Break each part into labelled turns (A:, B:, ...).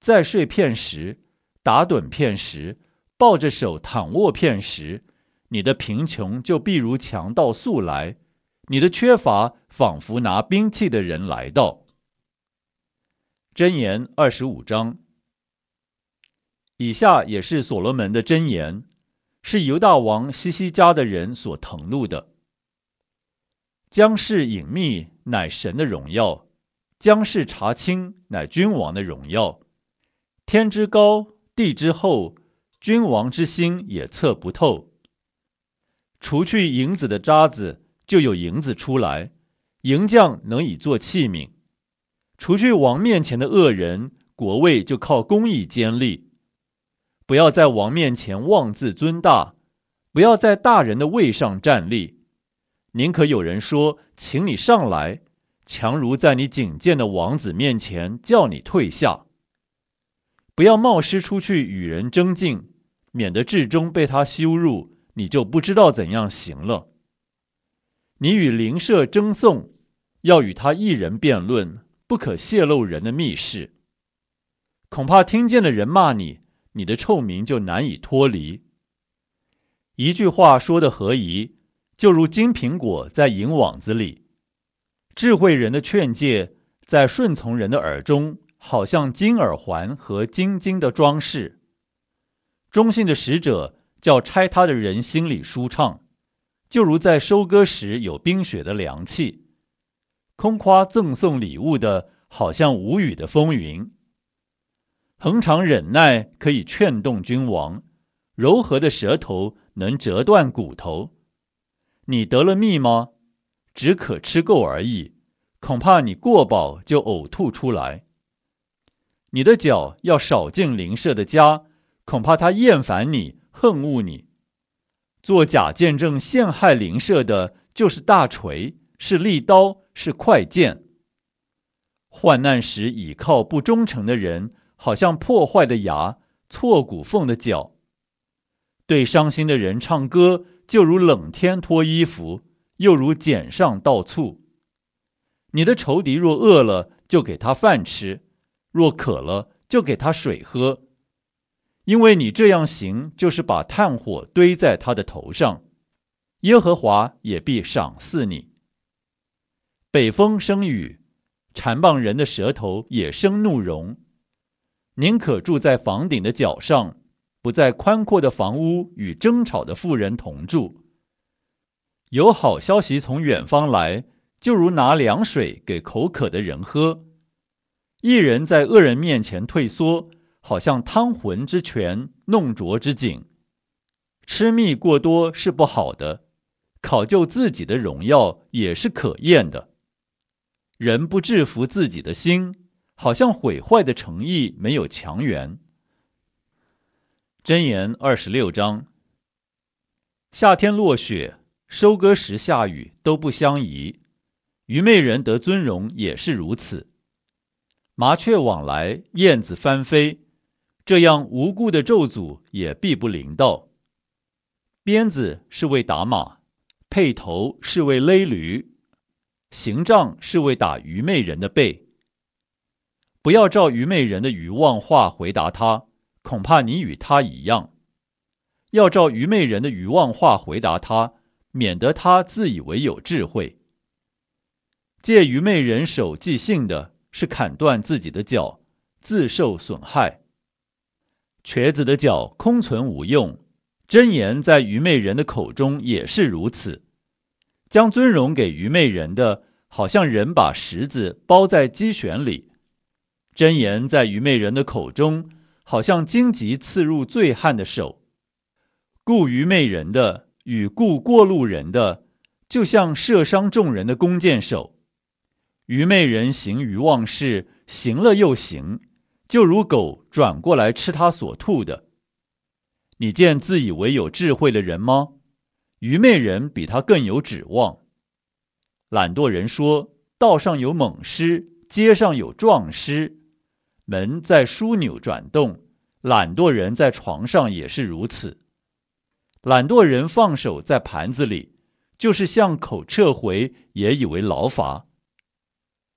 A: 再睡片时，打盹片时，抱着手躺卧片时，你的贫穷就必如强盗速来，你的缺乏仿佛拿兵器的人来到。箴言25章。以下也是所罗门的箴言，是犹大王西西家的人所誊录的。将事隐秘，乃神的荣耀；将事查清，乃君王的荣耀。天之高，地之厚，君王之心也测不透。除去银子的渣子，就有银子出来，银匠能以做器皿。除去王面前的恶人，国位就靠公义坚立。不要在王面前妄自尊大，不要在大人的位上站立。宁可有人说，请你上来，强如在你警戒的王子面前叫你退下。不要冒失出去与人争竞，免得至终被他羞辱，你就不知道怎样行了。你与邻舍争讼，要与他一人辩论，不可泄露人的密事。恐怕听见的人骂你，你的臭名就难以脱离。一句话说得合宜，就如金苹果在银网子里。智慧人的劝诫，在顺从人的耳中，好像金耳环和金金的装饰。忠信的使者叫拆他的人心里舒畅，就如在收割时有冰雪的凉气。空夸赠送礼物的，好像无雨的风云。恒常忍耐可以劝动君王，柔和的舌头能折断骨头。你得了蜜吗？只可吃够而已，恐怕你过饱就呕吐出来。你的脚要少进邻舍的家，恐怕他厌烦你，恨恶你。做假见证陷害邻舍的，就是大锤，是利刀，是快剑。患难时倚靠不忠诚的人，好像破坏的牙，错骨缝的脚。对伤心的人唱歌，就如冷天脱衣服，又如碱上倒醋。你的仇敌若饿了，就给他饭吃；若渴了，就给他水喝。因为你这样行，就是把炭火堆在他的头上，耶和华也必赏赐你。北风生雨，缠棒人的舌头也生怒容。宁可住在房顶的角上，不在宽阔的房屋与争吵的妇人同住。有好消息从远方来，就如拿凉水给口渴的人喝。一人在恶人面前退缩，好像汤浑之泉，弄浊之井。吃蜜过多是不好的，考究自己的荣耀也是可厌的。人不制服自己的心，好像毁坏的诚意没有强援。箴言26章。夏天落雪，收割时下雨，都不相宜。愚昧人得尊荣也是如此。麻雀往来，燕子翻飞，这样无故的咒诅也必不临到。鞭子是为打马，辔头是为勒驴，刑杖是为打愚昧人的背。不要照愚昧人的愚妄话回答他，恐怕你与他一样。要照愚昧人的愚妄话回答他，免得他自以为有智慧。借愚昧人手寄信的，是砍断自己的脚，自受损害。瘸子的脚空存无用，箴言在愚昧人的口中也是如此。将尊荣给愚昧人的，好像人把石子包在鸡旋里。箴言在愚昧人的口中，好像荆棘刺入醉汉的手。顾愚昧人的与顾过路人的，就像射伤众人的弓箭手。愚昧人行愚妄事，行了又行，就如狗转过来吃他所吐的。你见自以为有智慧的人吗？愚昧人比他更有指望。懒惰人说，道上有猛狮，街上有壮狮。门在枢纽转动，懒惰人在床上也是如此。懒惰人放手在盘子里，就是向口撤回，也以为劳乏。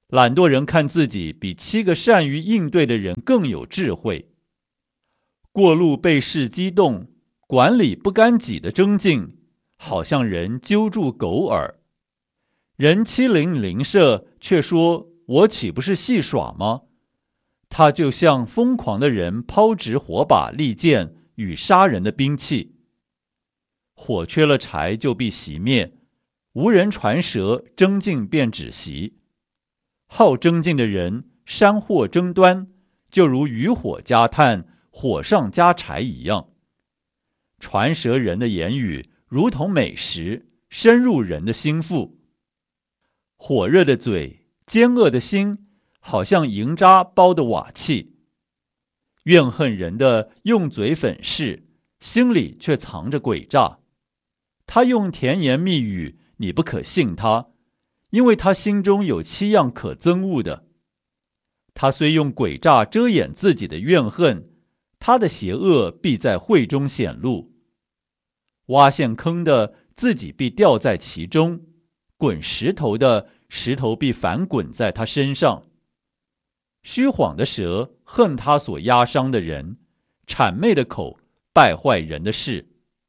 A: 懒惰人看自己比7个善于应对的人更有智慧。过路被事激动，管理不干己的争竞，好像人揪住狗耳。人欺凌邻舍，却说我岂不是戏耍吗？他就像疯狂的人抛掷火把、利剑与杀人的兵器。火缺了柴就必熄灭，无人传舌，争竞便止息。好争竞的人，山祸争端，就如渔火加炭，火上加柴一样。传舌人的言语如同美食，深入人的心腹。火热的嘴，奸恶的心，好像银渣包的瓦器。怨恨人的用嘴粉饰，心里却藏着诡诈。他用甜言蜜语，你不可信他，因为他心中有7样可憎恶的。他虽用诡诈遮掩自己的怨恨，他的邪恶必在会中显露。挖陷坑的，自己必掉在其中；滚石头的，石头必反滚在他身上。虚谎的舌恨他所压伤的人，谄媚的口败坏人的事。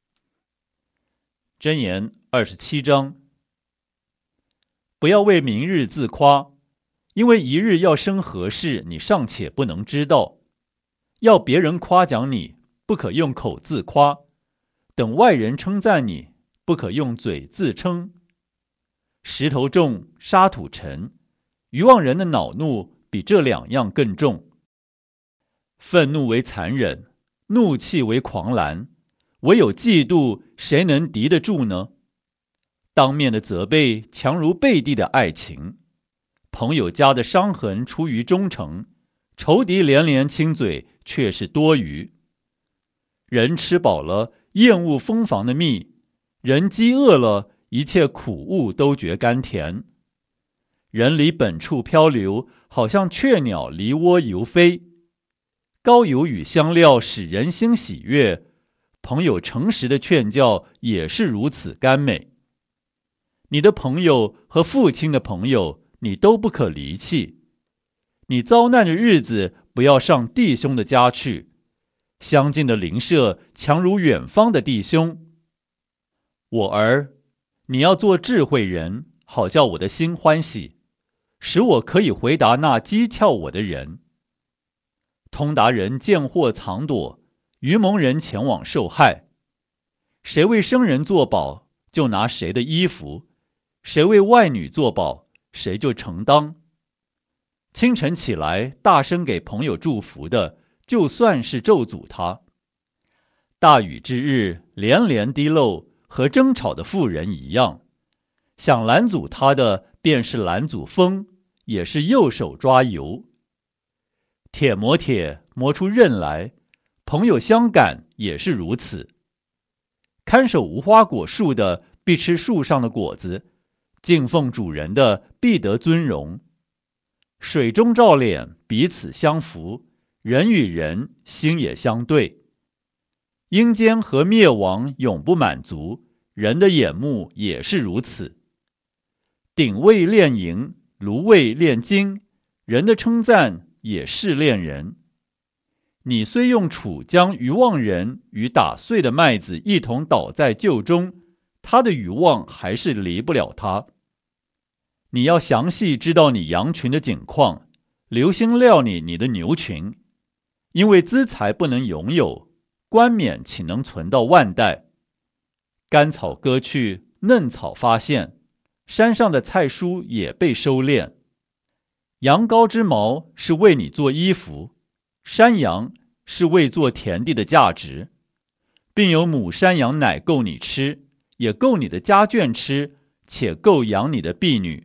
A: 箴言27章。不要为明日自夸，因为一日要生何事，你尚且不能知道。要别人夸奖你，不可用口自夸；等外人称赞你，不可用嘴自称。石头重，沙土沉，愚妄人的恼怒比这2样更重。愤怒为残忍，怒气为狂澜，唯有嫉妒，谁能敌得住呢？当面的责备强如背地的爱情。朋友家的伤痕出于忠诚，仇敌连连亲嘴却是多余。人吃饱了，厌恶蜂房的蜜；人饥饿了，一切苦物都觉甘甜。人离本处漂流，好像雀鸟离窝游飞。膏油与香料使人心喜悦，朋友诚实的劝教也是如此甘美。你的朋友和父亲的朋友，你都不可离弃。你遭难的日子，不要上弟兄的家去。相近的邻舍强如远方的弟兄。我儿，你要做智慧人，好叫我的心欢喜，使我可以回答那讥诮我的人。通达人见祸藏躲，愚蒙人前往受害。谁为生人作保，就拿谁的衣服；谁为外女作保，谁就承当。清晨起来，大声给朋友祝福的，就算是咒诅他。大雨之日，连连滴漏，和争吵的妇人一样。想拦阻他的，便是拦阻风，也是右手抓油。铁磨铁，磨出刃来，朋友相感也是如此。看守无花果树的，必吃树上的果子；敬奉主人的，必得尊荣。水中照脸，彼此相扶；人与人，心也相对。阴间和灭亡永不满足，人的眼目也是如此。鼎为炼银，炉为炼金，人的称赞也是炼人。你虽用杵将愚妄人与打碎的麦子一同倒在臼中，他的愚妄还是离不了他。你要详细知道你羊群的景况，留心料理你的牛群，因为资财不能拥有，冠冕岂能存到万代？干草割去，嫩草发现，山上的菜蔬也被收敛。羊羔之毛是为你做衣服，山羊是为做田地的价值，并有母山羊奶够你吃，也够你的家眷吃，且够养你的婢女。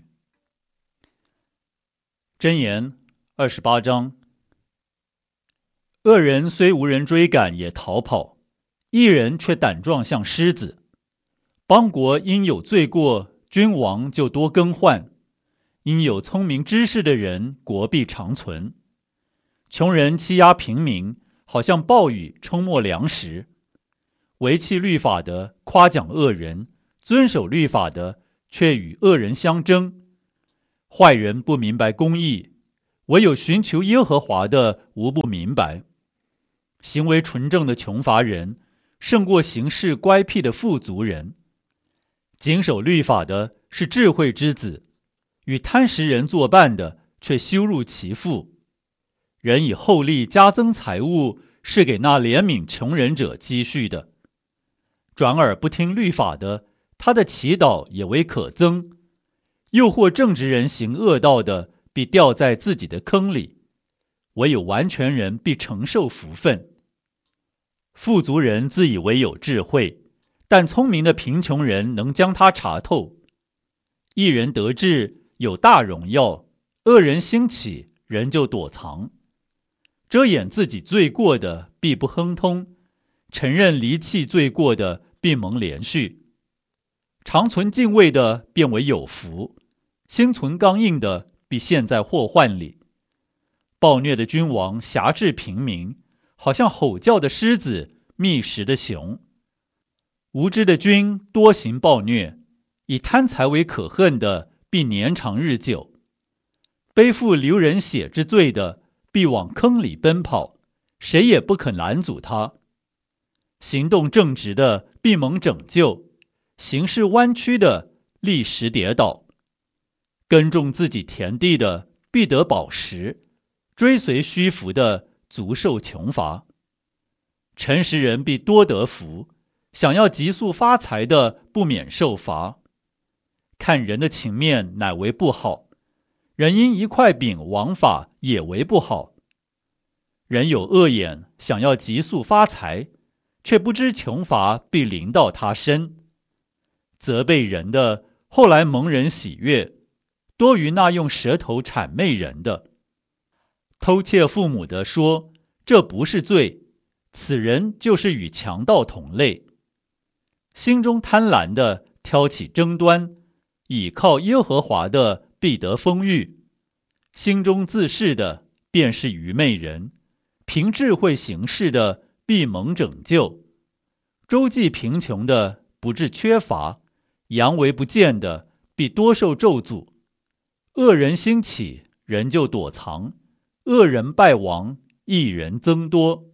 A: 箴言28章。恶人虽无人追赶，也逃跑；义人却胆壮像狮子。邦国因有罪过，君王就多更换；因有聪明知识的人，国必长存。穷人欺压平民，好像暴雨冲没粮食。违弃律法的夸奖恶人，遵守律法的却与恶人相争。 坏人不明白公义，唯有寻求耶和华的无不明白。行为纯正的穷乏人，胜过行事乖僻的富足人。谨守律法的是智慧之子，与贪食人作伴的却羞辱其父。人以厚利加增财物，是给那怜悯穷人者积蓄的。转而不听律法的，他的祈祷也为可憎。诱惑正直人行恶道的，必掉在自己的坑里；唯有完全人必承受福分。富足人自以为有智慧，但聪明的贫穷人能将他查透。一人得志，有大荣耀；恶人兴起，人就躲藏。遮掩自己罪过的，必不亨通；承认离弃罪过的，必蒙连续。常存敬畏的，便为有福；心存刚硬的，必陷在祸患里。暴虐的君王辖制平民，好像吼叫的狮子，觅食的熊。无知的君多行暴虐，以贪财为可恨的，必年长日久。背负流人血之罪的，必往坑里奔跑，谁也不肯拦阻他。行动正直的，必蒙拯救；行事弯曲的，立时跌倒。耕种自己田地的，必得饱食；追随虚浮的，足受穷乏。诚实人必多得福，想要急速发财的，不免受罚。看人的情面，乃为不好；人因一块饼枉法，也为不好。人有恶眼，想要急速发财，却不知穷乏必临到他身。责备人的，后来蒙人喜悦，多于那用舌头谄媚人的。偷窃父母的说，这不是罪，此人就是与强盗同类。心中贪婪的，挑起争端；倚靠耶和华的，必得丰裕。心中自恃的，便是愚昧人；凭智慧行事的，必蒙拯救。周济贫穷的，不致缺乏；佯为不见的，必多受咒诅。恶人兴起，人就躲藏；恶人败亡，义人增多。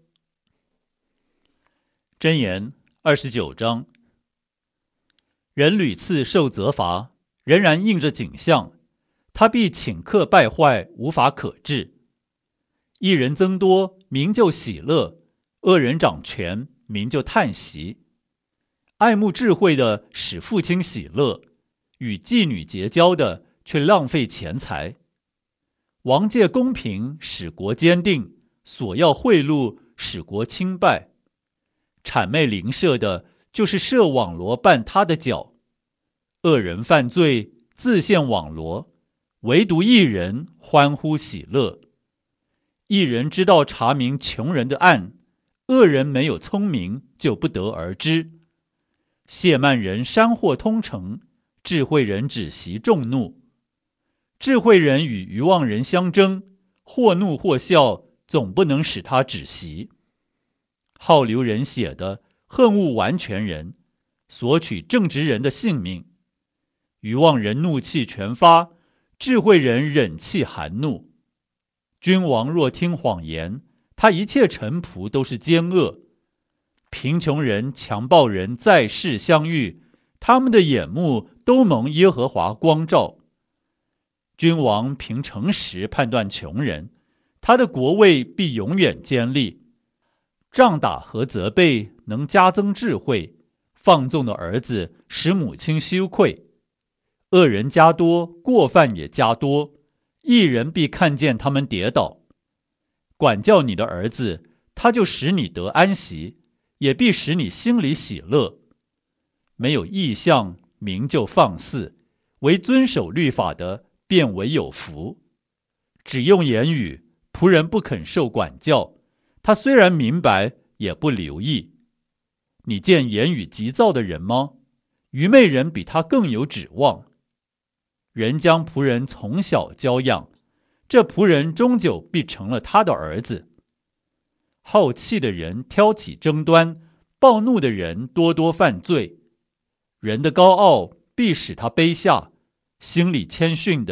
A: 箴言29章。人屡次受责罚，仍然应着景象，他必顷刻败坏，无法可治。一人增多，民就喜乐；恶人掌权，民就叹息。爱慕智慧的使父亲喜乐，与妓女结交的却浪费钱财。王借公平，使国坚定；索要贿赂，使国倾败。谄媚邻舍的，就是设网罗绊他的脚。恶人犯罪，自陷网罗；唯独义人欢呼喜乐。义人知道查明穷人的案，恶人没有聪明，就不得而知。亵慢人山祸通城，智慧人止息众怒。智慧人与愚妄人相争，或怒或笑，总不能使他止息。好流人血的，恨恶完全人，索取正直人的性命。愚妄人怒气全发，智慧人忍气含怒。君王若听谎言，他一切臣仆都是奸恶。贫穷人、强暴人在世相遇，他们的眼目都蒙耶和华光照。君王凭诚实判断穷人，他的国位必永远坚立。杖打和责备能加增智慧，放纵的儿子使母亲羞愧。恶人加多，过犯也加多，义人必看见他们跌倒。管教你的儿子，他就使你得安息，也必使你心里喜乐。没有异象，民就放肆；唯遵守律法的，便为有福。只用言语，仆人不肯受管教，他虽然明白，也不留意。你见言语急躁的人吗？愚昧人比他更有指望。人将仆人从小教养，这仆人终究必成了他的儿子。好气的人挑起争端，暴怒的人多多犯罪。人的高傲必使他卑下，心里谦逊的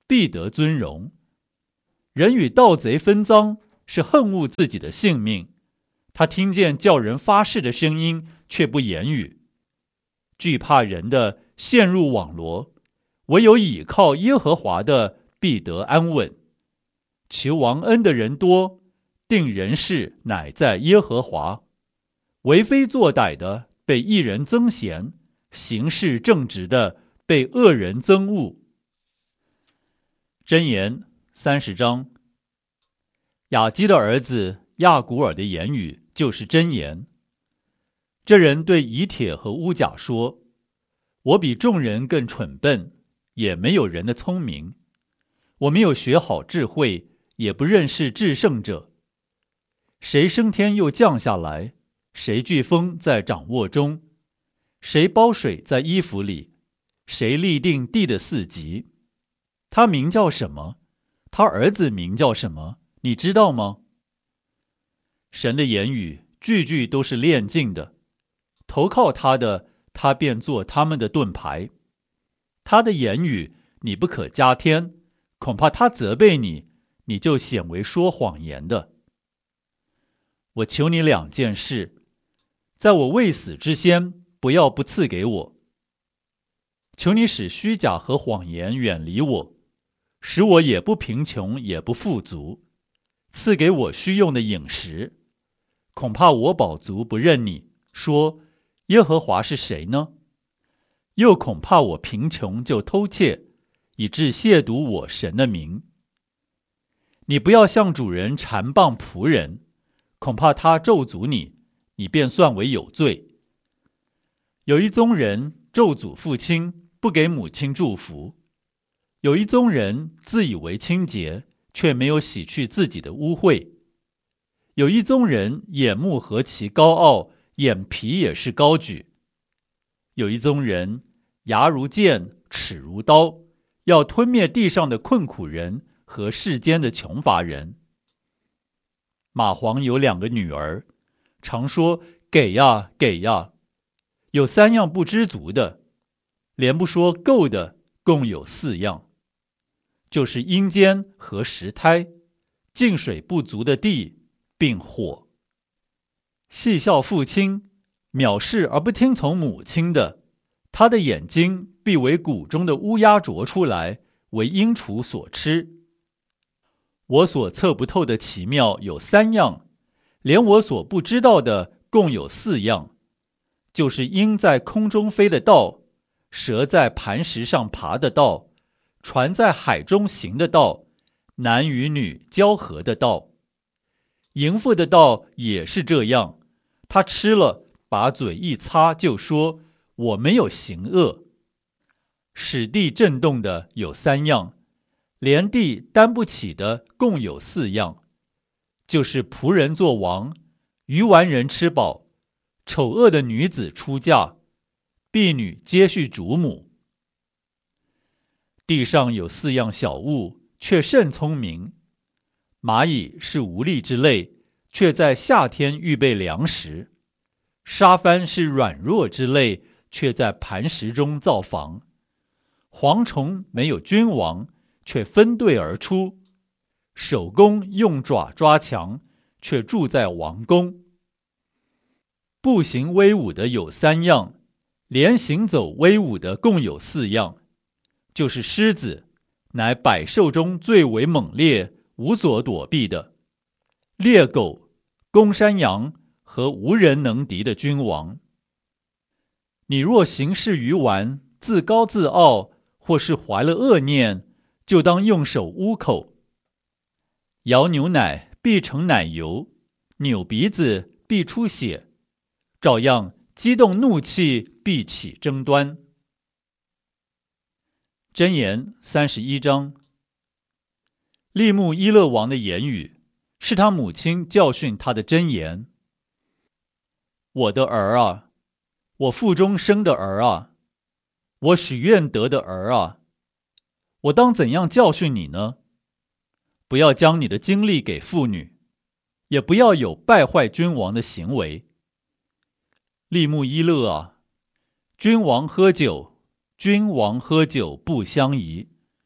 A: 必得尊荣。人与盗贼分赃，是恨恶自己的性命。他听见叫人发誓的声音，却不言语。惧怕人的陷入网罗，唯有倚靠耶和华的必得安稳。求王恩的人多，定人事乃在耶和华。为非作歹的被义人增贤，行事正直的被恶人憎恶。箴言30章。雅基的儿子亚古尔的言语就是箴言。这人对以铁和乌甲说：我比众人更蠢笨，也没有人的聪明。我没有学好智慧，也不认识至圣者。谁升天又降下来？谁飓风在掌握中？谁包水在衣服里？谁立定地的四极？他名叫什么？他儿子名叫什么？你知道吗？神的言语句句都是炼净的，投靠他的，他便做他们的盾牌。他的言语你不可加添，恐怕他责备你，你就显为说谎言的。我求你2件事，在我未死之先，不要不赐给我。求你使虚假和谎言远离我，使我也不贫穷也不富足，赐给我需用的饮食。恐怕我饱足不认你，说耶和华是谁呢？又恐怕我贫穷就偷窃，以致亵渎我神的名。你不要向主人缠谤仆人，恐怕他咒诅你，你便算为有罪。有一宗人咒诅父亲，不给母亲祝福；有一宗人自以为清洁，却没有洗去自己的污秽；有一宗人眼目何其高傲，眼皮也是高举；有一宗人牙如剑，齿如刀，要吞灭地上的困苦人和世间的穷乏人。蚂蟥有2个女儿，常说给呀给呀，有3样不知足的，连不说够的共有4样，就是阴间和石胎，净水不足的地，并火。戏笑父亲，藐视而不听从母亲的，他的眼睛必为谷中的乌鸦啄出来，为鹰雏所吃。我所测不透的奇妙有3样，连我所不知道的共有4样，就是鹰在空中飞的道，蛇在磐石上爬的道，船在海中行的道，男与女交合的道。淫妇的道也是这样，他吃了，把嘴一擦，就说我没有行恶。使地震动的有3样，连地担不起的共有4样，就是仆人做王，愚顽人吃饱，丑恶的女子出嫁，婢女接续主母。地上有4样小物，却甚聪明。蚂蚁是无力之类，却在夏天预备粮食；沙帆是软弱之类，却在磐石中造房。蝗虫没有君王，却分队而出；守宫用爪抓墙，却住在王宫。步行威武的有3样，连行走威武的共有4样，就是狮子，乃百兽中最为猛烈，无所躲避的；猎狗、公山羊和无人能敌的君王。你若行事愚顽，自高自傲，或是怀了恶念，就当用手捂口。摇牛奶必成奶油，扭鼻子必出血，照样激动怒气必起争端。箴言31章。利木伊勒王的言语，是他母亲教训他的箴言。我的儿啊，我腹中生的儿啊，我许愿得的儿啊，我当怎样教训你呢？不要将你的精力给妇女，也不要有败坏君王的行为。利木伊勒啊，君王喝酒不相宜，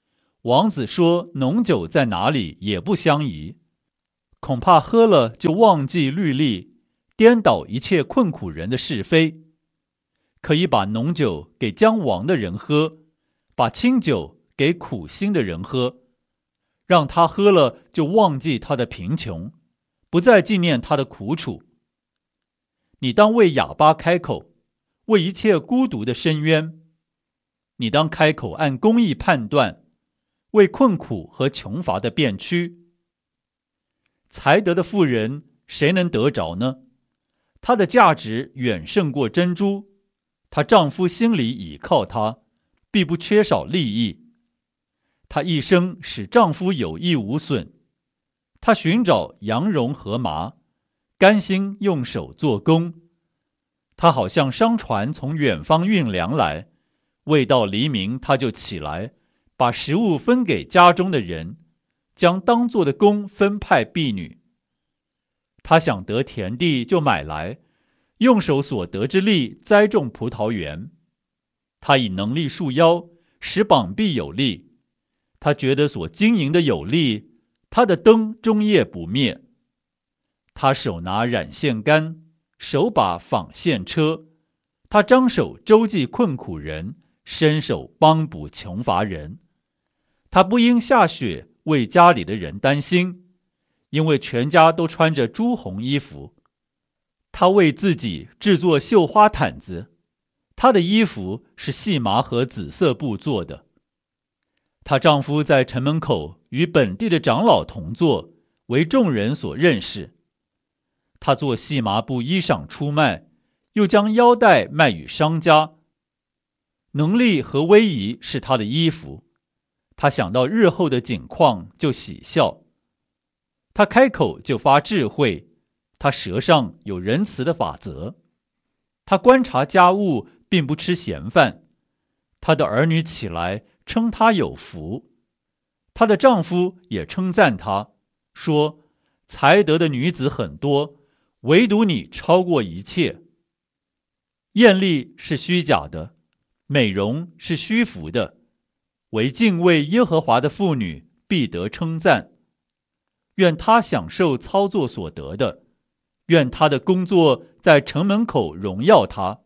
A: 王子说浓酒在哪里也不相宜，恐怕喝了就忘记律例，颠倒一切困苦人的是非。可以把浓酒给将亡的人喝，把清酒给苦心的人喝，让他喝了就忘记他的贫穷，不再纪念他的苦楚。你当为哑巴开口，为一切孤独的深渊。你当开口按公义判断，为困苦和穷乏的辩屈。才德的妇人谁能得着呢？她的价值远胜过珍珠，她丈夫心里倚靠她，必不缺少利益。她一生使丈夫有益无损，她寻找羊绒和麻，甘心用手做工。她好像商船从远方运粮来，未到黎明她就起来，把食物分给家中的人，将当做的工分派婢女。她想得田地就买来，用手所得之力栽种葡萄园。她以能力束腰，使膀臂有力。她觉得所经营的有力，她的灯终夜不灭。她手拿染线竿，手把纺线车。她张手周济困苦人，伸手帮补穷乏人。她不因下雪为家里的人担心，因为全家都穿着朱红衣服。她为自己制作绣花毯子，她的衣服是细麻和紫色布做的。她丈夫在城门口与本地的长老同坐，为众人所认识。她做细麻布衣裳出卖，又将腰带卖与商家。能力和威仪是她的衣服，她想到日后的景况就喜笑。她开口就发智慧，她舌上有仁慈的法则。她观察家务，并不吃闲饭。她的儿女起来称她有福，她的丈夫也称赞她，说才德的女子很多，唯独你超过一切。艳丽是虚假的，美容是虚浮的，唯敬畏耶和华的妇女必得称赞。愿她享受操作所得的，愿她的工作在城门口荣耀她。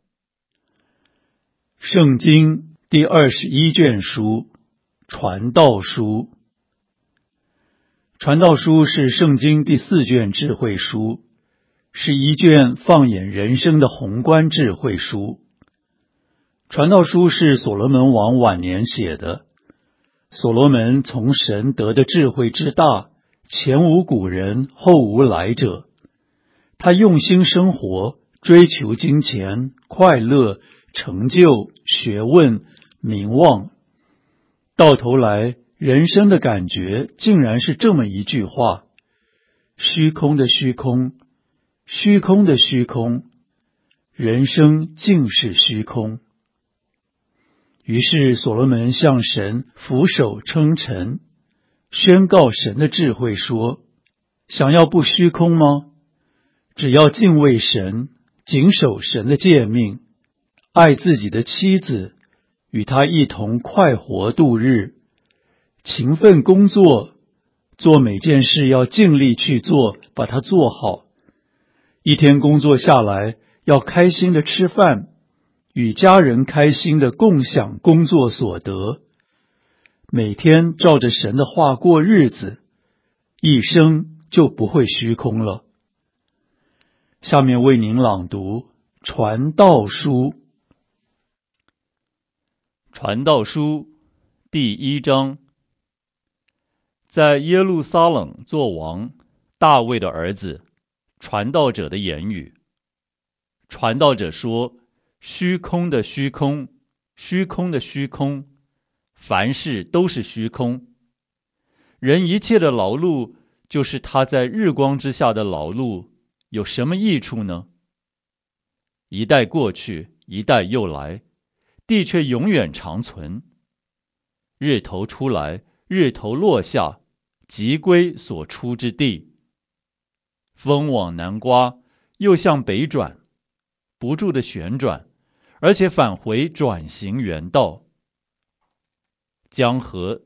B: 圣经第21卷书，传道书。传道书是圣经第4卷智慧书，是一卷放眼人生的宏观智慧书。传道书是所罗门王晚年写的。所罗门从神得的智慧之大，前无古人，后无来者。他用心生活，追求金钱、快乐、成就、学问、名望。到头来，人生的感觉竟然是这么一句话：虚空的虚空，虚空的虚空，人生竟是虚空。于是所罗门向神俯首称臣，宣告神的智慧说：想要不虚空吗？只要敬畏神，谨守神的诫命，爱自己的妻子，与他一同快活度日，勤奋工作，做每件事要尽力去做，把它做好。一天工作下来，要开心的吃饭，与家人开心的共享工作所得，每天照着神的话过日子，一生就不会虚空了。下面为您朗读传道书。
A: 传道书第1章。在耶路撒冷作王，大卫的儿子，传道者的言语。传道者说：虚空的虚空，虚空的虚空，凡事都是虚空。人一切的劳碌，就是他在日光之下的劳碌，有什么益处呢？一代过去，一代又来，地却永远长存。日头出来，日头落下，即归所出之地。风往南刮，又向北转，不住的旋转，而且返回转行原道。江河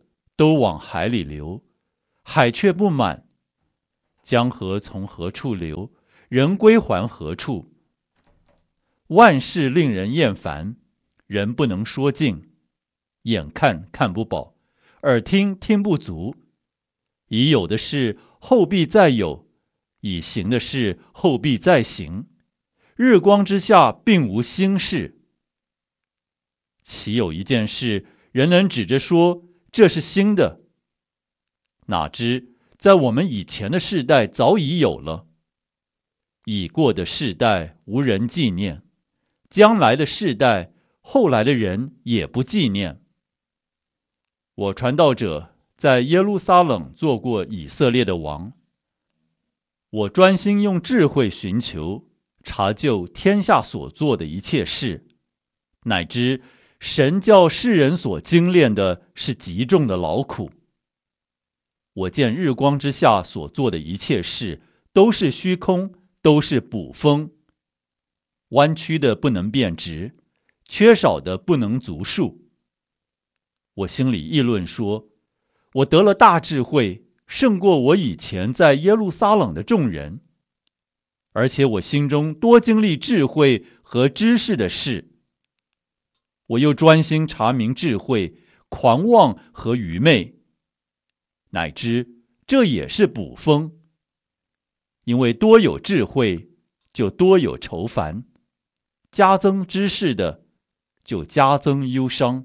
A: 都往海里流，海却不满。江河从何处流，人归还何处？万事令人厌烦，人不能说尽。眼看看不饱，耳听听不足。已有的事后必再有，已行的事后必再行。日光之下并无新事。岂有一件事人能指着说这是新的？哪知在我们以前的世代早已有了。已过的世代无人纪念，将来的世代后来的人也不纪念。我传道者在耶路撒冷做过以色列的王，我专心用智慧寻求查究天下所做的一切事，乃知神叫世人所精炼的是极重的劳苦。我见日光之下所做的一切事都是虚空，都是捕风，弯曲的不能变直，缺少的不能足数。我心里议论说，我得了大智慧，胜过我以前在耶路撒冷的众人，而且我心中多经历智慧和知识的事。我又专心查明智慧、狂妄和愚昧，乃知这也是捕风。因为多有智慧，就多有愁烦；加增知识的，就加增忧伤。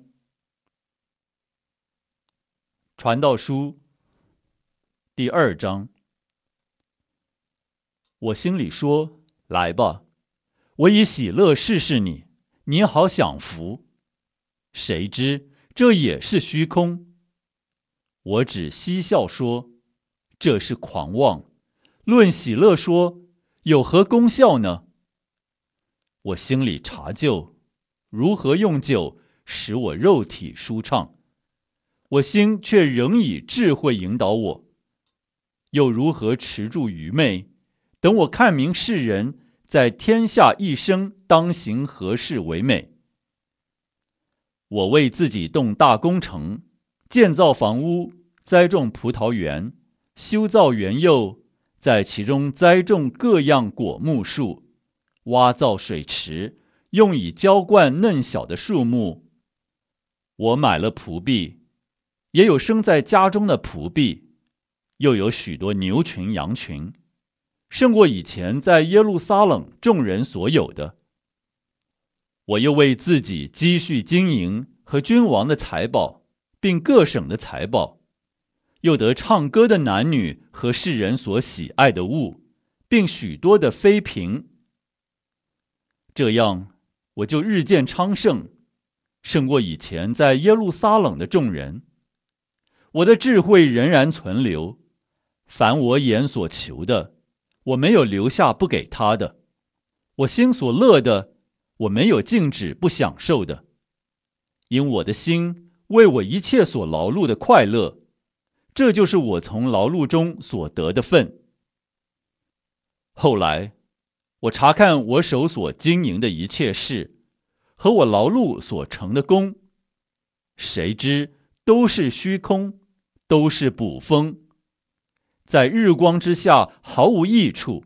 A: 传道书第2章。我心里说，来吧，我以喜乐试试你，你好享福。谁知这也是虚空。我只嬉笑说，这是狂妄。论喜乐说，有何功效呢？我心里查究，如何用酒使我肉体舒畅，我心却仍以智慧引导我。又如何持住愚昧，等我看明世人在天下一生当行何事为美。我为自己动大工程，建造房屋，栽种葡萄园，修造园囿，在其中栽种各样果木树，挖造水池，用以浇灌嫩小的树木。我买了仆婢，也有生在家中的仆婢，又有许多牛群羊群，胜过以前在耶路撒冷众人所有的。我又为自己积蓄金银和君王的财宝，并各省的财宝，又得唱歌的男女和世人所喜爱的物，并许多的妃嫔。这样我就日渐昌盛，胜过以前在耶路撒冷的众人。我的智慧仍然存留，凡我眼所求的，我没有留下不给他的；我心所乐的，我没有禁止不享受的。因我的心为我一切所劳碌的快乐，这就是我从劳碌中所得的份。后来我查看我手所经营的一切事，和我劳碌所成的功，谁知都是虚空，都是捕风，在日光之下毫无益处。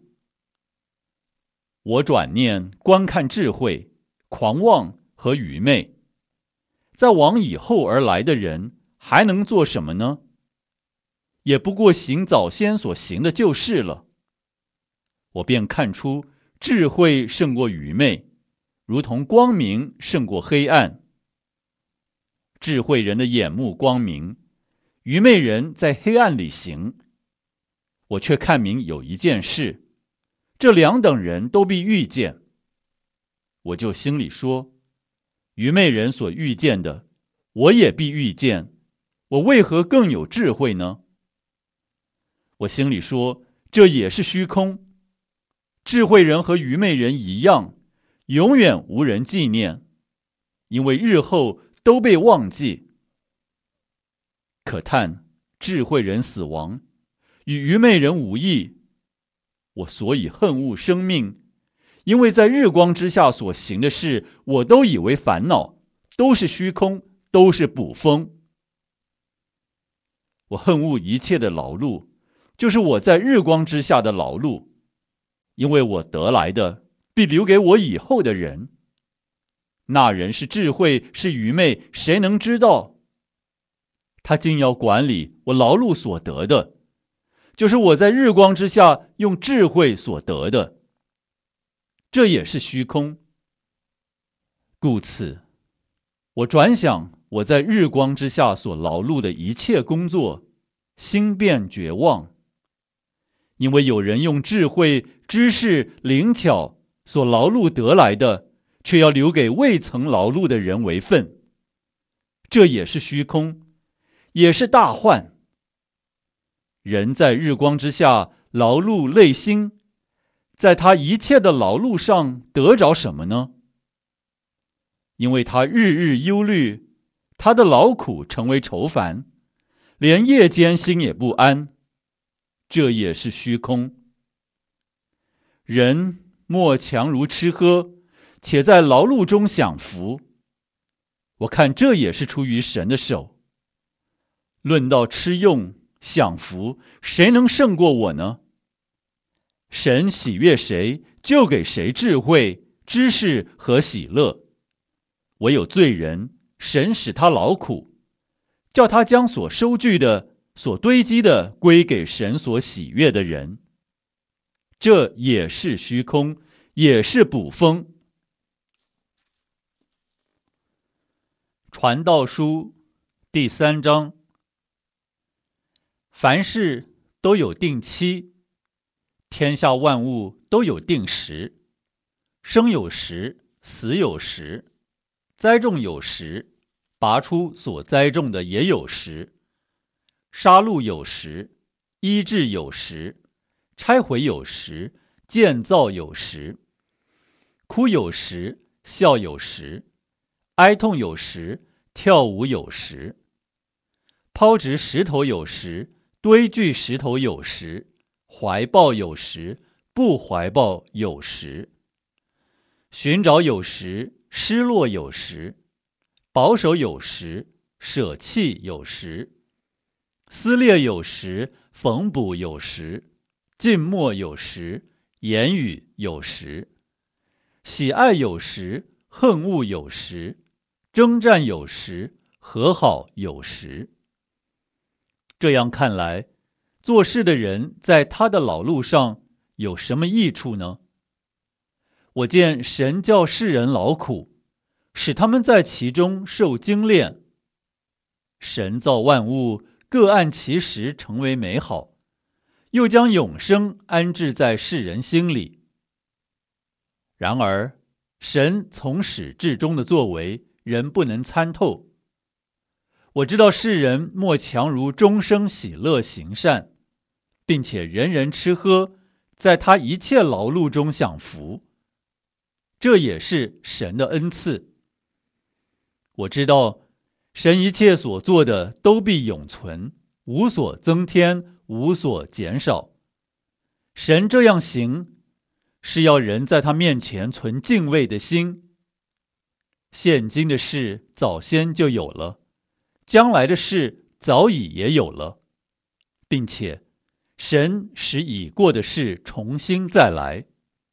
A: 我转念观看智慧、狂妄和愚昧，在往以后而来的人还能做什么呢？也不过行早先所行的旧事了。我便看出智慧胜过愚昧，如同光明胜过黑暗。智慧人的眼目光明，愚昧人在黑暗里行。我却看明有一件事，这两等人都必遇见。我就心里说，愚昧人所遇见的，我也必遇见，我为何更有智慧呢？我心里说，这也是虚空。智慧人和愚昧人一样，永远无人纪念，因为日后都被忘记。可叹智慧人死亡，与愚昧人无异。我所以恨恶生命，因为在日光之下所行的事，我都以为烦恼，都是虚空，都是捕风。 我恨恶一切的劳碌，就是我在日光之下的劳碌，因为我得来的必留给我以后的人。那人是智慧是愚昧，谁能知道？他竟要管理我劳碌所得的，就是我在日光之下用智慧所得的，这也是虚空。故此，我转想我在日光之下所劳碌的一切工作，心变绝望，因为有人用智慧、知识、灵巧所劳碌得来的，却要留给未曾劳碌的人为分，这也是虚空，也是大患。人在日光之下劳碌累心，在他一切的劳碌上得着什么呢？因为他日日忧虑，他的劳苦成为愁烦，连夜间心也不安，这也是虚空。人莫强如吃喝，且在劳碌中享福，我看这也是出于神的手。论到吃用享福，谁能胜过我呢？神喜悦谁，就给谁智慧、知识和喜乐。唯有罪人，神使他劳苦，叫他将所收据的、所堆积的归给神所喜悦的人。这也是虚空，也是捕风。传道书第3章。凡事都有定期，天下万物都有定时，生有时，死有时，栽种有时，拔出所栽种的也有时，杀戮有时，医治有时，拆毁有时，建造有时，哭有时，笑有时，哀痛有时，跳舞有时，抛掷石头有时，堆聚石头有时，怀抱有时，不怀抱有时，寻找有时，失落有时，保守有时，舍弃有时，撕裂有时，缝补有时，静默有时，言语有时，喜爱有时，恨恶有时，征战有时，和好有时。这样看来，做事的人在他的劳碌上有什么益处呢？我见神叫世人劳苦，使他们在其中受精炼。神造万物，各按其时成为美好，又将永生安置在世人心里。然而，神从始至终的作为，人不能参透。我知道世人莫强如终生喜乐行善，并且人人吃喝，在他一切劳碌中享福，这也是神的恩赐。我知道神一切所做的都必永存，无所增添，无所减少。神这样行，是要人在他面前存敬畏的心。现今的事早先就有了，将来的事早已也有了，并且神使已过的事重新再来。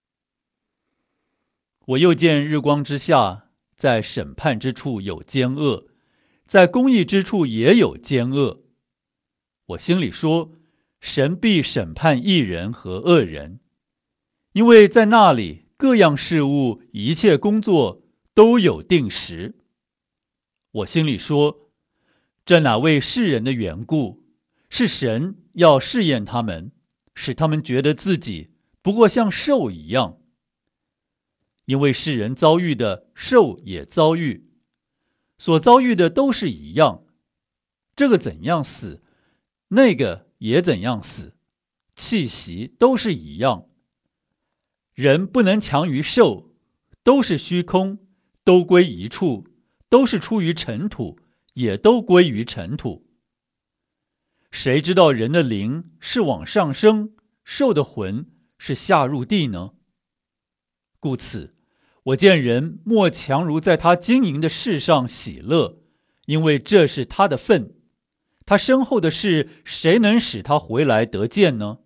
A: 我又见日光之下，在审判之处有奸恶，在公义之处也有奸恶。我心里说，神必审判义人和恶人，因为在那里各样事物、一切工作都有定时。我心里说，这哪为世人的缘故，是神要试验他们，使他们觉得自己不过像兽一样。因为世人遭遇的，兽也遭遇，所遭遇的都是一样，这个怎样死，那个也怎样死，气息都是一样。人不能强于兽，都是虚空，都归一处，都是出于尘土，也都归于尘土。谁知道人的灵是往上升，兽的魂是下入地呢？故此，我见人莫强如在他经营的事上喜乐，因为这是他的份， 他身后的事，谁能使他回来得见呢？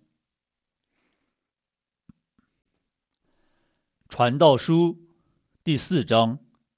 A: 传道书第4章。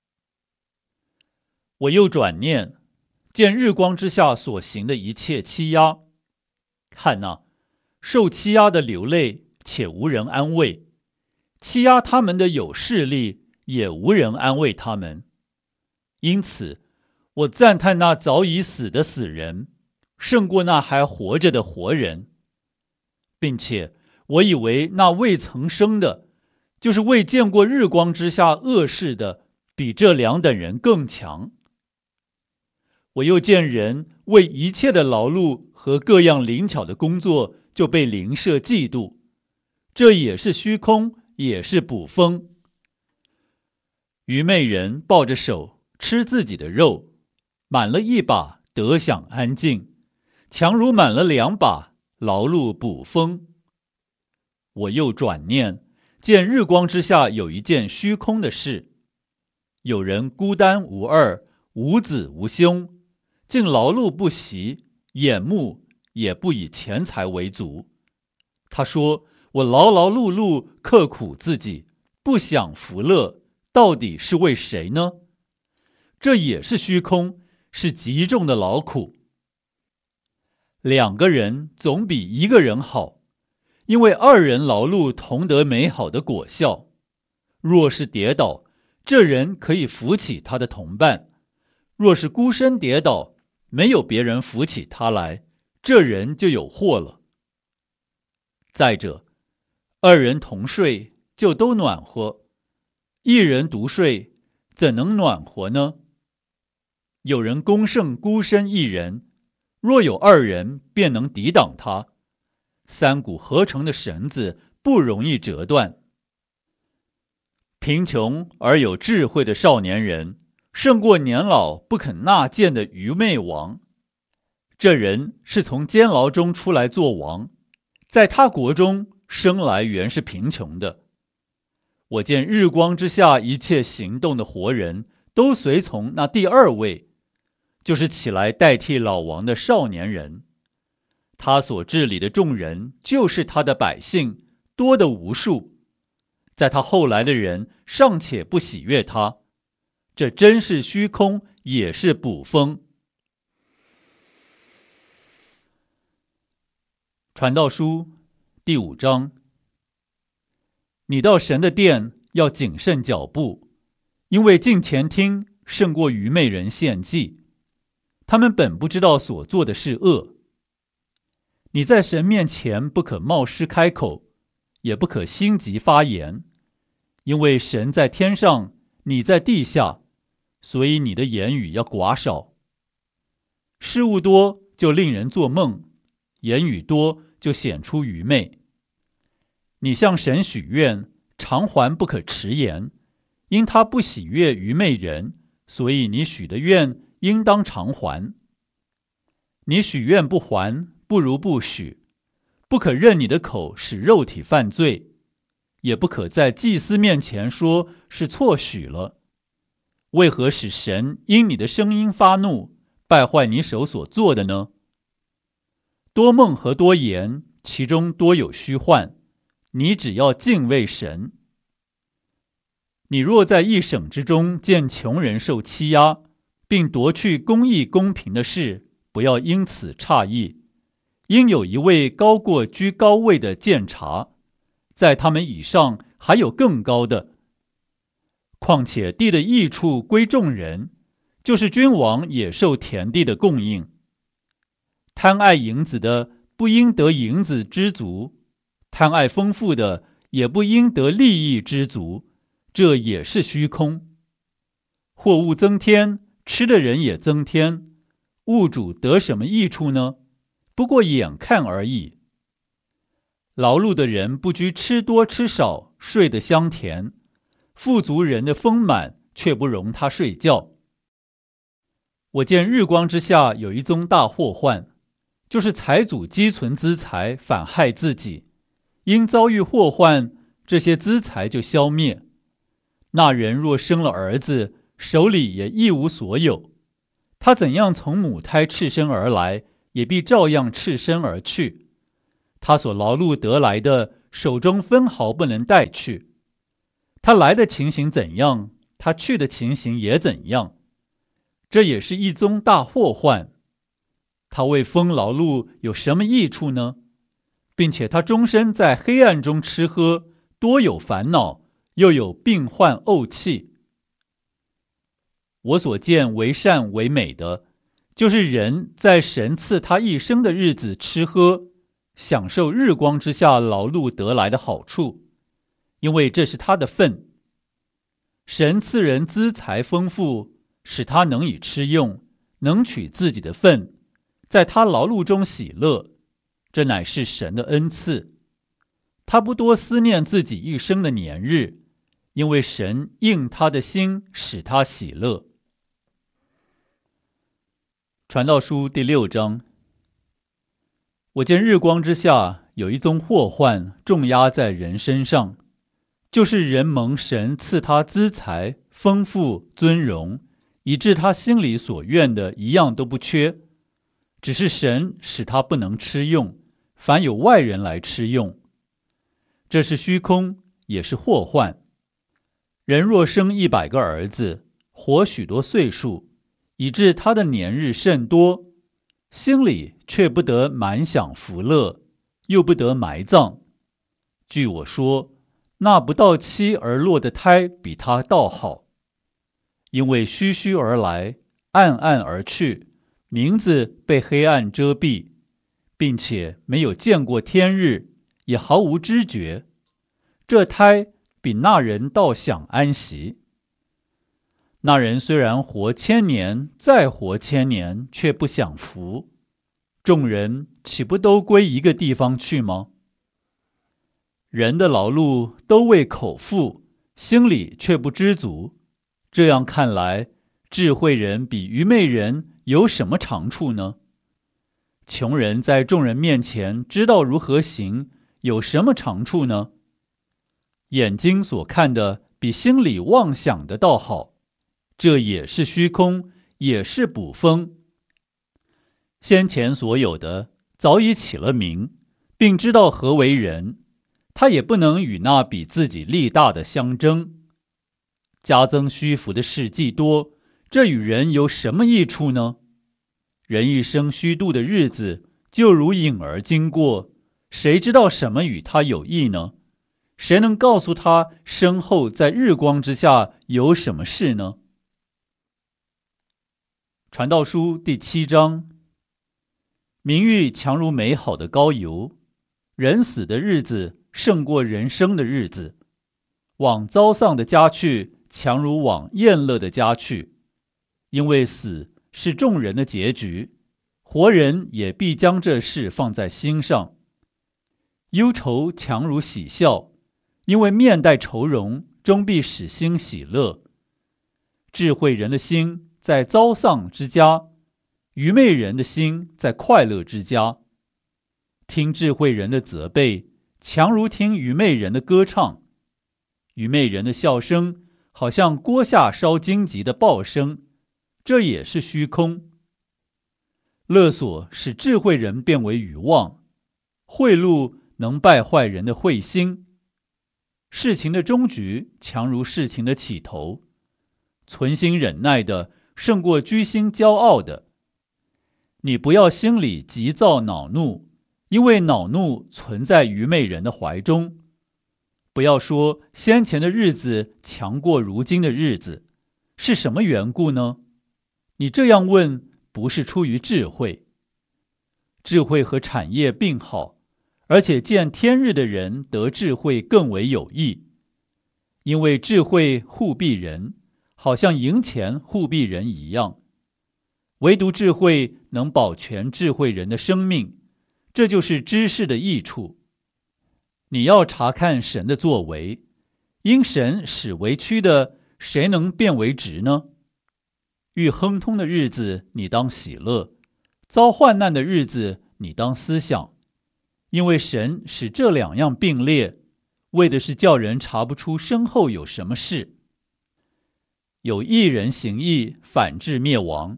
A: 我又转念，见日光之下所行的一切欺压，看哪，受欺压的流泪，且无人安慰；欺压他们的有势力，也无人安慰他们。因此，我赞叹那早已死的死人，胜过那还活着的活人，并且我以为那未曾生的，就是未见过日光之下恶事的，比这两等人更强。我又见人为一切的劳碌和各样灵巧的工作，就被邻舍嫉妒，这也是虚空，也是捕风。愚昧人抱着手吃自己的肉，满了1把，得享安静，强如满了2把，劳碌捕风。我又转念，见日光之下有一件虚空的事，有人孤单无二，无子无兄，竟劳碌不息，眼目也不以钱财为足。他说，我劳劳碌碌，刻苦自己，不享福乐，到底是为谁呢？这也是虚空，是极重的劳苦。2个人总比1个人好，因为2人劳碌同得美好的果效。若是跌倒，这人可以扶起他的同伴；若是孤身跌倒，没有别人扶起他来，这人就有祸了。再者，2人同睡，就都暖和；1人独睡，怎能暖和呢？有人攻胜孤身1人，若有2人，便能抵挡他。3股合成的绳子不容易折断。贫穷而有智慧的少年人，胜过年老不肯纳谏的愚昧王。这人是从监牢中出来做王，在他国中生来原是贫穷的。我见日光之下一切行动的活人，都随从那第2位，就是起来代替老王的少年人。他所治理的众人，就是他的百姓，多得无数。在他后来的人，尚且不喜悦他，这真是虚空，也是捕风。传道书第5章。你到神的殿要谨慎脚步，因为近前听胜过愚昧人献祭，他们本不知道所做的是恶。你在神面前不可冒失开口，也不可心急发言，因为神在天上，你在地下，所以你的言语要寡少。事物多就令人做梦，言语多就显出愚昧。你向神许愿，偿还不可迟延，因他不喜悦愚昧人，所以你许的愿应当偿还。你许愿不还，不如不许。不可任你的口使肉体犯罪，也不可在祭司面前说是错许了。为何使神因你的声音发怒，败坏你手所做的呢？多梦和多言，其中多有虚幻，你只要敬畏神。你若在一省之中见穷人受欺压，并夺去公义公平的事，不要因此诧异，因有一位高过居高位的监察，在他们以上还有更高的。况且地的益处归众人，就是君王也受田地的供应。贪爱银子的不应得银子知足，贪爱丰富的也不应得利益知足，这也是虚空。货物增添，吃的人也增添，物主得什么益处呢？不过眼看而已。劳碌的人不拘吃多吃少，睡得香甜；富足人的丰满，却不容他睡觉。我见日光之下有一宗大祸患，就是财主积存资财，反害自己。因遭遇祸患，这些资财就消灭。那人若生了儿子，手里也一无所有。他怎样从母胎赤身而来， 也必照样赤身而去。他所劳碌得来的，手中分毫不能带去。他来的情形怎样，他去的情形也怎样。这也是一宗大祸患。他为风劳碌有什么益处呢？并且他终身在黑暗中吃喝，多有烦恼，又有病患怄气。我所见为善为美的，就是人在神赐他一生的日子吃喝，享受日光之下劳碌得来的好处，因为这是他的份。神赐人资财丰富，使他能以吃用，能取自己的份，在他劳碌中喜乐，这乃是神的恩赐。他不多思念自己一生的年日，因为神应他的心，使他喜乐。传道书第6章。我见日光之下有一宗祸患重压在人身上，就是人蒙神赐他资财、丰富、尊荣，以致他心里所愿的一样都不缺，只是神使他不能吃用，反有外人来吃用。这是虚空，也是祸患。人若生100个儿子，活许多岁数，以致他的年日甚多，心里却不得满享福乐，又不得埋葬。据我说，那不到期而落的胎比他倒好，因为虚虚而来，暗暗而去，名字被黑暗遮蔽，并且没有见过天日，也毫无知觉。这胎比那人倒享安息。那人虽然活1000年，再活1000年，却不享福。众人岂不都归一个地方去吗？人的劳碌都为口腹，心里却不知足。这样看来，智慧人比愚昧人有什么长处呢？穷人在众人面前知道如何行，有什么长处呢？眼睛所看的比心里妄想的倒好，这也是虚空，也是捕风。先前所有的早已起了名，并知道何为人，他也不能与那比自己力大的相争。加增虚浮的事既多，这与人有什么益处呢？人一生虚度的日子，就如影儿经过，谁知道什么与他有益呢？谁能告诉他身后在日光之下有什么事呢？传道书第7章。名誉强如美好的膏油，人死的日子胜过人生的日子。往遭丧的家去，强如往宴乐的家去，因为死是众人的结局，活人也必将这事放在心上。忧愁强如喜笑，因为面带愁容，终必使心喜乐。智慧人的心在遭丧之家，愚昧人的心在快乐之家。听智慧人的责备，强如听愚昧人的歌唱。愚昧人的笑声，好像锅下烧荆棘的爆声，这也是虚空。勒索使智慧人变为愚妄，贿赂能败坏人的慧心。事情的终局强如事情的起头，存心忍耐的胜过居心骄傲的。你不要心里急躁恼怒，因为恼怒存在愚昧人的怀中。不要说先前的日子强过如今的日子，是什么缘故呢？你这样问，不是出于智慧。智慧和产业并好，而且见天日的人得智慧更为有益，因为智慧护庇人，好像银钱护庇人一样。唯独智慧能保全智慧人的生命，这就是知识的益处。你要查看神的作为，因神使为曲的，谁能变为直呢？遇亨通的日子，你当喜乐；遭患难的日子，你当思想。因为神使这2样并列，为的是叫人查不出身后有什么事。有义人行义，反致灭亡；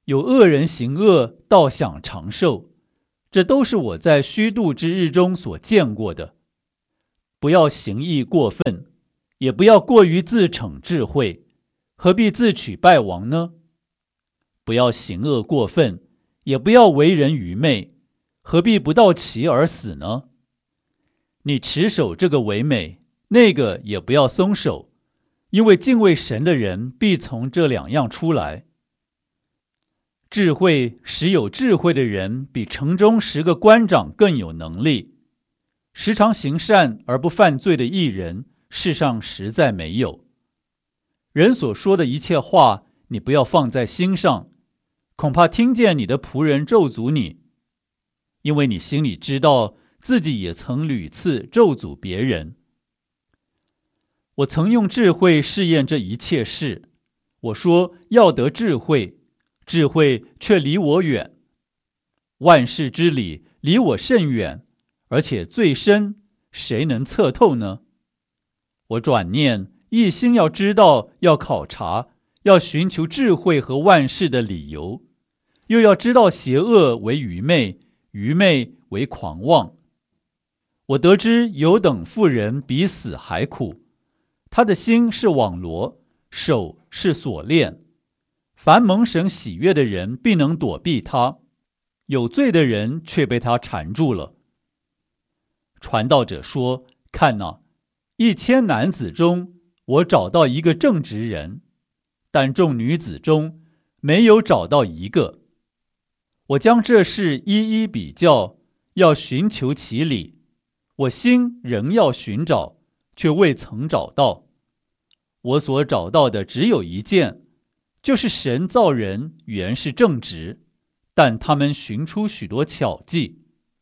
A: 有恶人行恶，倒想长寿，这都是我在虚度之日中所见过的。不要行义过分，也不要过于自逞智慧，何必自取败亡呢？不要行恶过分，也不要为人愚昧，何必不到其而死呢？你持守这个为美，那个也不要松手，因为敬畏神的人必从这两样出来。智慧使有智慧的人比城中10个官长更有能力。时常行善而不犯罪的义人，世上实在没有。人所说的一切话，你不要放在心上，恐怕听见你的仆人咒诅你，因为你心里知道自己也曾屡次咒诅别人。我曾用智慧试验这一切事，我说要得智慧，智慧却离我远。万事之理离我甚远，而且最深，谁能测透呢？我转念一心要知道，要考察，要寻求智慧和万事的理由，又要知道邪恶为愚昧，愚昧为狂妄。我得知有等妇人比死还苦，她的心是网罗，手是锁链。凡蒙神喜悦的人必能躲避他，有罪的人却被他缠住了。传道者说，看哪，1000男子中，我找到一个正直人，但众女子中没有找到一个。我将这事一一比较，要寻求其理，我心仍要寻找，却未曾找到。我所找到的只有一件，就是神造人原是正直，但他们寻出许多巧计。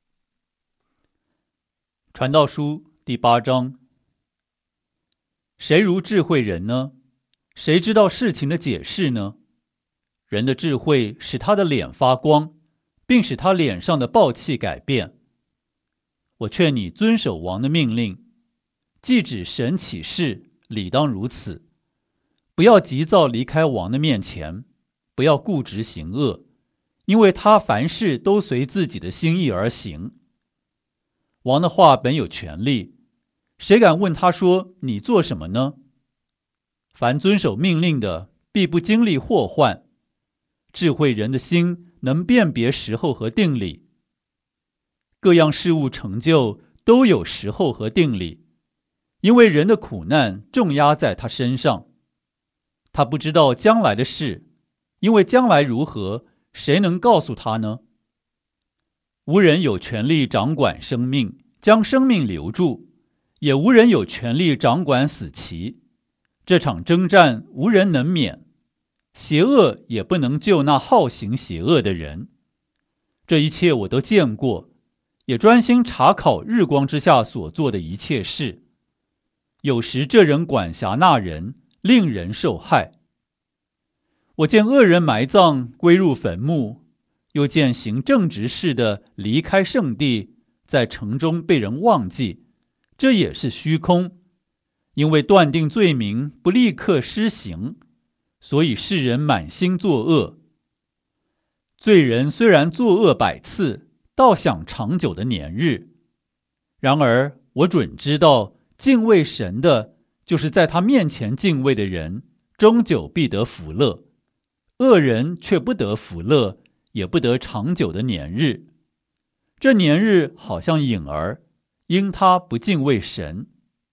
A: 传道书第8章。谁如智慧人呢？谁知道事情的解释呢？人的智慧使他的脸发光，并使他脸上的暴气改变。我劝你遵守王的命令，既指神起誓，理当如此。不要急躁离开王的面前，不要固执行恶，因为他凡事都随自己的心意而行。王的话本有权力，谁敢问他说，你做什么呢？凡遵守命令的，必不经历祸患。智慧人的心能辨别时候和定理。各样事物成就都有时候和定理，因为人的苦难重压在他身上。他不知道将来的事，因为将来如何，谁能告诉他呢？无人有权利掌管生命，将生命留住，也无人有权利掌管死期。这场征战无人能免，邪恶也不能救那好行邪恶的人。这一切我都见过，也专心查考日光之下所做的一切事。有时这人管辖那人，令人受害。我见恶人埋葬，归入坟墓，又见行正直事的离开圣地，在城中被人忘记，这也是虚空。因为断定罪名不立刻施行，所以世人满心作恶。罪人虽然作恶100次，倒享长久的年日。然而我准知道，敬畏神的，就是在他面前敬畏的人，终久必得福乐。恶人却不得福乐，也不得长久的年日。这年日好像影儿，因他不敬畏神。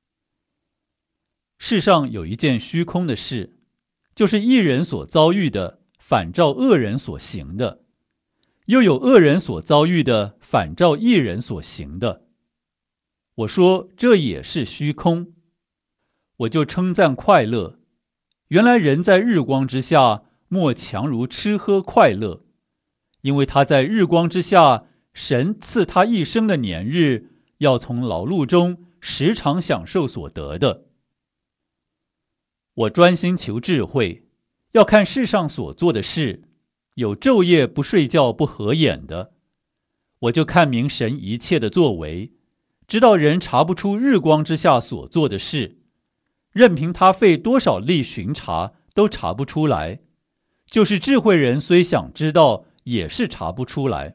A: 世上有一件虚空的事，就是义人所遭遇的，反照恶人所行的；又有恶人所遭遇的，反照义人所行的。我说这也是虚空，我就称赞快乐。原来人在日光之下，莫强如吃喝快乐，因为他在日光之下，神赐他一生的年日，要从劳碌中时常享受所得的。我专心求智慧，要看世上所做的事，有昼夜不睡觉不合眼的。我就看明神一切的作为，知道人查不出日光之下所做的事，任凭他费多少力巡查，都查不出来， 就是智慧人虽想知道，也是查不出来。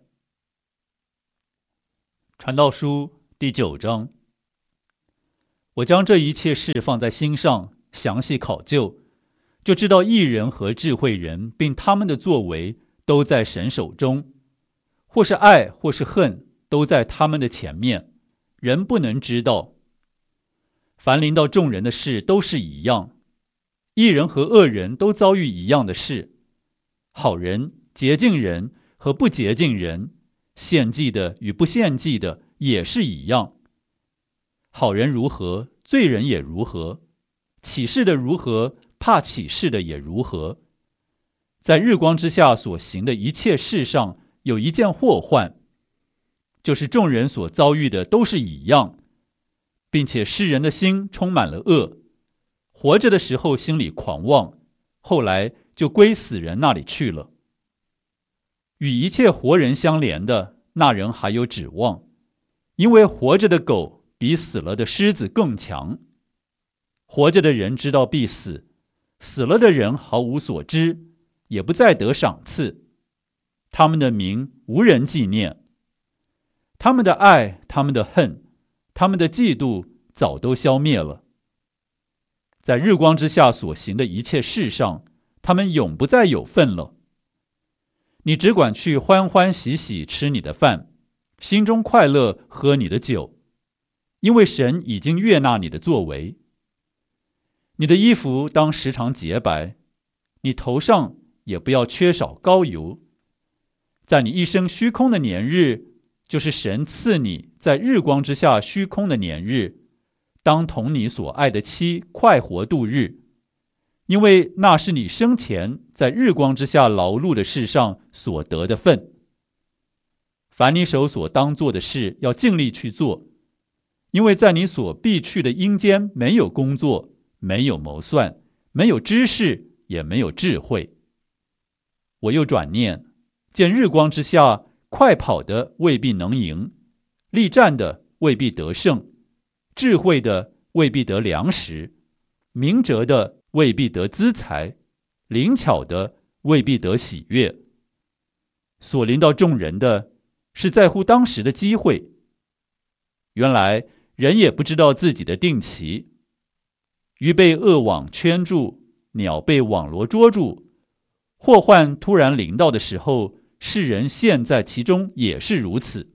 A: 传道书第9章，我将这一切事放在心上，详细考究，就知道义人和智慧人并他们的作为都在神手中，或是爱或是恨，都在他们的前面，人不能知道。凡临到众人的事都是一样，义人和恶人都遭遇一样的事，好人、洁净人和不洁净人，献祭的与不献祭的也是一样。好人如何，罪人也如何；起誓的如何，怕起誓的也如何。在日光之下所行的一切事上，有一件祸患，就是众人所遭遇的都是一样，并且世人的心充满了恶，活着的时候心里狂妄，后来就归死人那里去了。与一切活人相连的，那人还有指望，因为活着的狗比死了的狮子更强。活着的人知道必死，死了的人毫无所知，也不再得赏赐。他们的名无人纪念，他们的爱，他们的恨，他们的嫉妒早都消灭了。在日光之下所行的一切事上，他们永不再有份了。你只管去欢欢喜喜吃你的饭，心中快乐喝你的酒，因为神已经悦纳你的作为。你的衣服当时常洁白，你头上也不要缺少膏油。在你一生虚空的年日，就是神赐你在日光之下虚空的年日，当同你所爱的妻快活度日，因为那是你生前在日光之下劳碌的事上所得的份。凡你手所当做的事，要尽力去做，因为在你所必去的阴间没有工作，没有谋算，没有知识，也没有智慧。我又转念，见日光之下快跑的未必能赢，力战的未必得胜，智慧的未必得粮食，明哲的未必得资财，灵巧的未必得喜悦。所临到众人的是在乎当时的机会。原来人也不知道自己的定期，鱼被恶网圈住，鸟被网罗捉住，祸患突然临到的时候，世人陷在其中也是如此。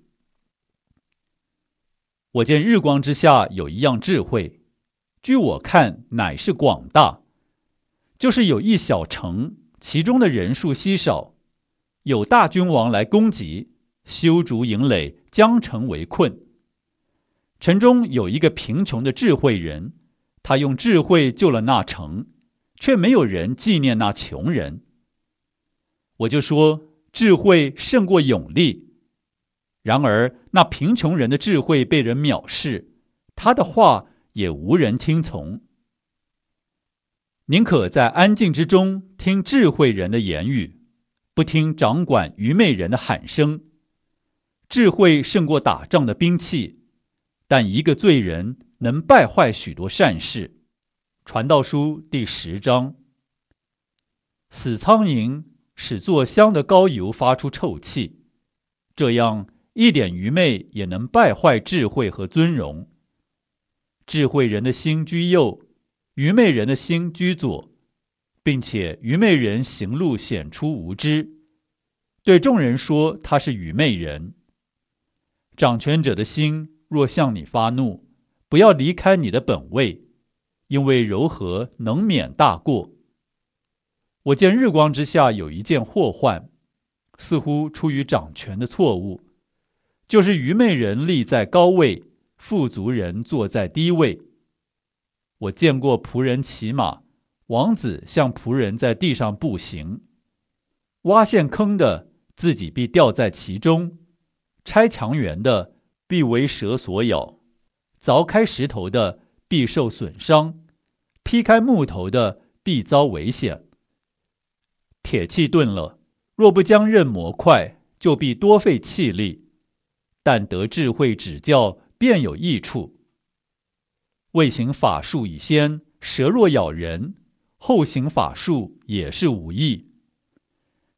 A: 我见日光之下有一样智慧，据我看乃是广大，就是有一小城，其中的人数稀少，有大君王来攻击，修筑营垒，将城围困。城中有一个贫穷的智慧人，他用智慧救了那城，却没有人纪念那穷人。我就说，智慧胜过勇力。然而那贫穷人的智慧被人藐视，他的话也无人听从。宁可在安静之中听智慧人的言语，不听掌管愚昧人的喊声。智慧胜过打仗的兵器，但一个罪人能败坏许多善事。传道书第10章。死苍蝇使做香的膏油发出臭气，这样一点愚昧也能败坏智慧和尊荣。智慧人的心居右，愚昧人的心居左，并且愚昧人行路显出无知，对众人说他是愚昧人。掌权者的心若向你发怒，不要离开你的本位，因为柔和能免大过。我见日光之下有一件祸患，似乎出于掌权的错误，就是愚昧人立在高位，富足人坐在低位。我见过仆人骑马，王子像仆人在地上步行。挖陷坑的自己必掉在其中，拆墙垣的必为蛇所咬，凿开石头的必受损伤，劈开木头的必遭危险。铁器钝了，若不将刃磨快，就必多费气力，但得智慧指教，便有益处。未行法术以先，蛇若咬人，后行法术也是无益。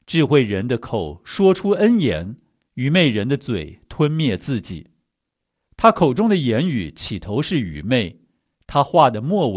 A: 智慧人的口说出恩言，愚昧人的嘴吞灭自己。他口中的言语起头是愚昧，他话的末尾